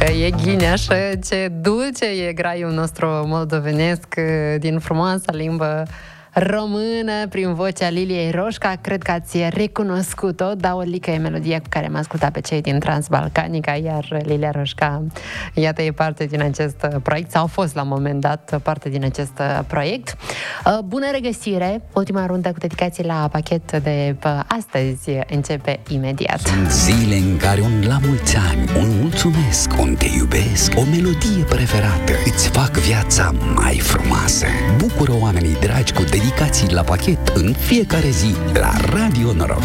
e ghineaș, ce dulce e graiul nostru moldovenesc din frumoasa limbă română, prin vocea Liliei Roșca. Cred că ați recunoscut-o. Daolică e melodia cu care am ascultat pe cei din Transbalcanica, iar Lilia Roșca, iată, e parte din acest proiect, sau a fost la un moment dat parte din acest proiect. Bună regăsire! Ultima rundă cu dedicații la pachet de astăzi începe imediat. Sunt zile în care un la mulți ani, un mulțumesc, un te iubesc, o melodie preferată îți fac viața mai frumoasă. Bucură oamenii dragi cu dedicații la pachet în fiecare zi la Radio Noroc.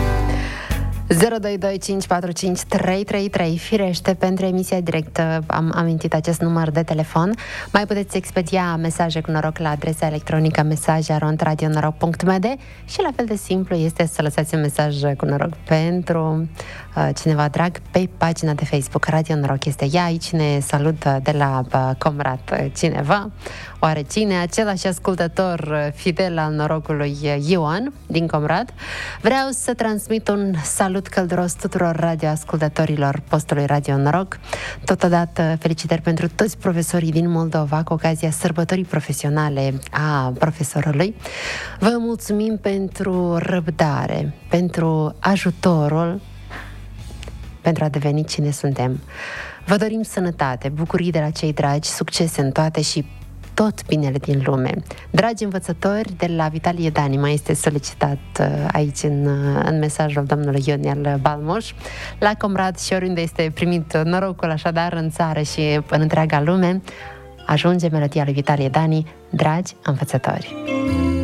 022545333. Firește, pentru emisia directă am amintit acest număr de telefon. Mai puteți expedia mesaje cu noroc la adresa electronică mesaje@radionoroc.md și la fel de simplu este să lăsați un mesaj cu noroc pentru cineva drag pe pagina de Facebook Radio Noroc. Este ea, aici ne salută de la Comrat cineva. Oare cine? Același ascultător fidel al norocului, Ioan din Comrat. Vreau să transmit un salut călduros tuturor radioascultătorilor postului Radio Noroc. Totodată felicitări pentru toți profesorii din Moldova cu ocazia sărbătorii profesionale a profesorului. Vă mulțumim pentru răbdare, pentru ajutorul, pentru a deveni cine suntem. Vă dorim sănătate, bucurii de la cei dragi, succese în toate și tot binele din lume. Dragi învățători, de la Vitalie Dani mai este solicitat aici în mesajul domnului Ionel Balmoș. La Comrat și oriunde este primit norocul, așadar, în țară și în întreaga lume, ajunge melodia lui Vitalie Dani, dragi învățători.